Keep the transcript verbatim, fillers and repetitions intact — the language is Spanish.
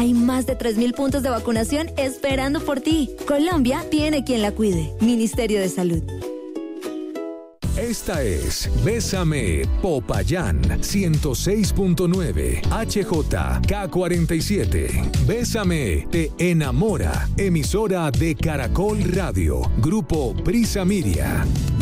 Hay más de tres mil puntos de vacunación esperando por ti. Colombia tiene quien la cuide. Ministerio de Salud. Esta es Bésame Popayán ciento seis punto nueve H J K cuarenta y siete. Bésame te enamora. Emisora de Caracol Radio. Grupo Prisa Miria.